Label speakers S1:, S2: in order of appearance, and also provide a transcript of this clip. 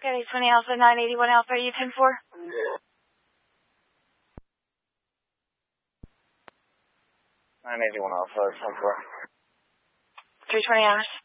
S1: Got 820 Alpha, 981 Alpha, are you 10-4?
S2: 981 Alpha, 10-4.
S1: 320 hours.